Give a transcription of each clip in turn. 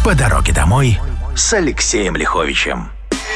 По дороге домой с Алексеем Лиховичем.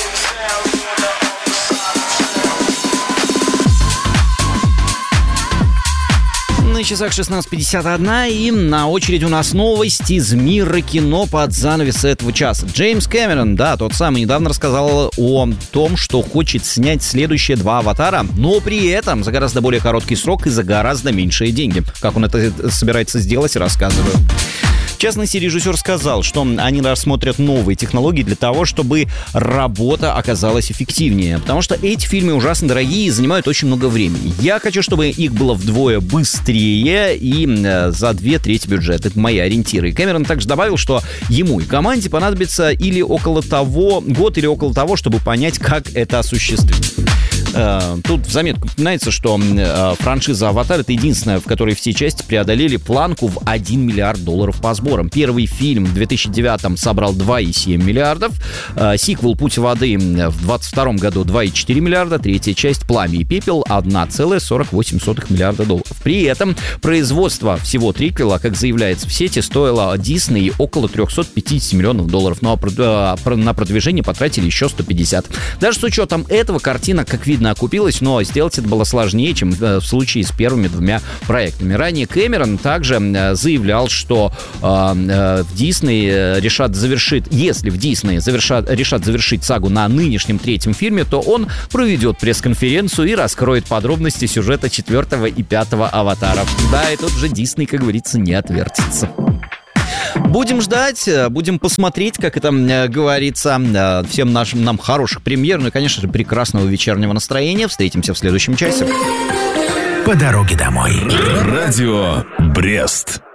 На часах 16:51, и на очереди у нас новость из мира кино под занавес этого часа. Джеймс Кэмерон, да, тот самый, недавно рассказал о том, что хочет снять следующие 2 «Аватара», но при этом за гораздо более короткий срок и за гораздо меньшие деньги. Как он это собирается сделать, рассказываю. В частности, режиссер сказал, что они рассмотрят новые технологии для того, чтобы работа оказалась эффективнее. Потому что эти фильмы ужасно дорогие и занимают очень много времени. Я хочу, чтобы их было вдвое быстрее и за 2/3 бюджета. Это мои ориентиры. И Кэмерон также добавил, что ему и команде понадобится или около того, год или около того, чтобы понять, как это осуществить. Тут в заметку упоминается, что франшиза «Аватар» — это единственная, в которой все части преодолели планку в $1 миллиард по сборам. Первый фильм в 2009-м собрал 2,7 миллиардов, сиквел «Путь воды» в 2022 году 2,4 миллиарда, третья часть «Пламя и пепел» 1,48 миллиарда долларов. При этом производство всего триквела, как заявляется в сети, стоило Disney около $350 миллионов, но на продвижение потратили еще 150. Даже с учетом этого картина, как видно, окупилась, но сделать это было сложнее, чем в случае с первыми 2 проектами. Ранее Кэмерон также заявлял, что в Disney решат завершить сагу на нынешнем 3-м фильме, то он проведет пресс-конференцию и раскроет подробности сюжета 4-го и 5-го «Аватаров». Да, и тут же Disney, как говорится, не отвертится. Будем ждать, будем посмотреть, как это говорится. Всем нам хороших премьер, ну и, конечно же, прекрасного вечернего настроения. Встретимся в следующем часе. По дороге домой. Радио Брест.